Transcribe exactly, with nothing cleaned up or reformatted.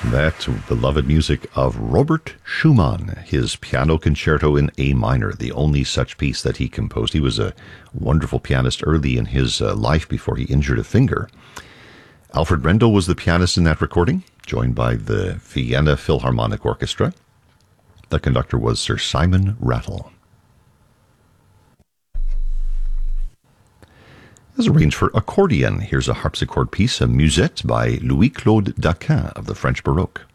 That beloved music of Robert Schumann, his piano concerto in A minor, the only such piece that he composed. He was a wonderful pianist early in his uh, life before he injured a finger. Alfred Brendel was the pianist in that recording, joined by the Vienna Philharmonic Orchestra. The conductor was Sir Simon Rattle. As arranged for accordion, here's a harpsichord piece, a musette by Louis-Claude Daquin of the French Baroque.